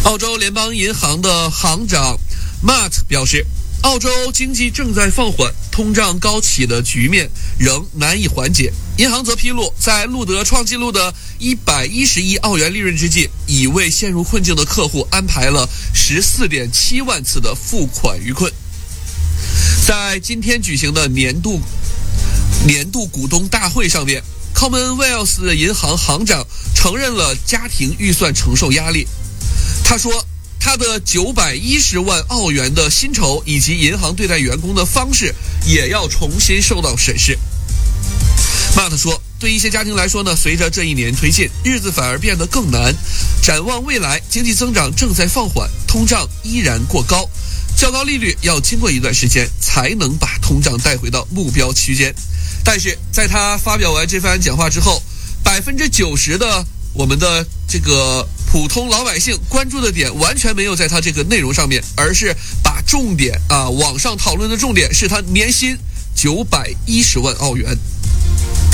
澳洲联邦银行的行长 Matt 表示，澳洲经济正在放缓，通胀高企的局面仍难以缓解。银行则披露，在录得创纪录的110亿澳元利润之际，已为陷入困境的客户安排了14.7万次的付款纾困。在今天举行的年度股东大会上面， Commonwealth 银行行长承认了家庭预算承受压力。他说，他的910万澳元的薪酬以及银行对待员工的方式也要重新受到审视。Matt 说，对一些家庭来说呢，随着这一年推进，日子反而变得更难。展望未来，经济增长正在放缓，通胀依然过高，较高利率要经过一段时间才能把通胀带回到目标区间。但是在他发表完这番讲话之后，90%的我们的这个普通老百姓关注的点完全没有在他这个内容上面，而是把网上讨论的重点是他年薪910万澳元。